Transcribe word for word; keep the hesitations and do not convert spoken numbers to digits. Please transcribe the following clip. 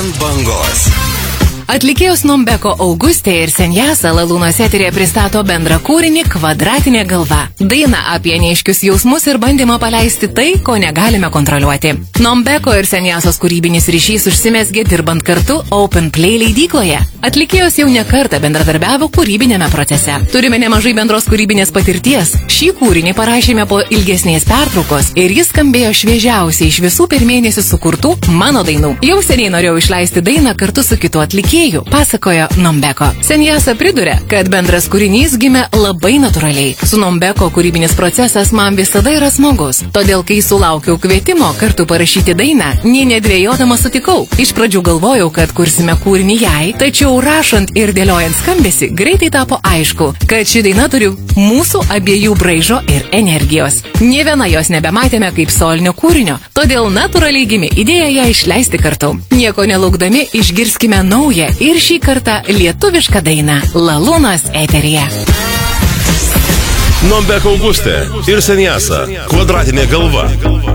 Ant bangos. Atlikėjos Nombeko Augustė ir Senjasa Lalūnos eterėje pristato bendrą kūrinį Kvadratinė galva. Daina apie neaiškius jausmus ir bandymą paleisti tai, ko negalime kontroliuoti. Nombeko ir Senjasos kūrybinis ryšys užsimesgė dirbant kartu Open Play leidykloje. Atlikėjos jau ne kartą bendradarbiavo kūrybinėme procese. Turime nemažai bendros kūrybinės patirties. Šį kūrinį parašėme po ilgesnės pertraukos ir jis skambėjo šviežiausiai iš visų per mėnesį sukurtų mano dainų. Jau seniai norėjau išleisti dainą kartu su kitu atlikėju, pasakojo Nombeko. Senjasa priduria, kad bendras kūrinys gimė labai natūraliai. Su Nombeko kūrybinis procesas man visada yra smagus. Todėl, kai sulaukiau kvietimo kartu parašyti dainą, nė nedvejodama sutikau. Iš pradžių galvojau, kad kursime kūrinį jai, tačiau rašant ir dėliojant skambesį, greitai tapo aišku, kad ši daina turi mūsų abiejų braižo ir energijos. Nė viena jos nebematėme kaip solinio kūrinio, todėl natūraliai gimė idėja ją išleisti kartu. Nieko nelaukdami išgirskime naują ir šį kartą lietuvišką dainą Lalūnos eteryje. Nombeko Augustė ir Senjasa Kvadratinė galva.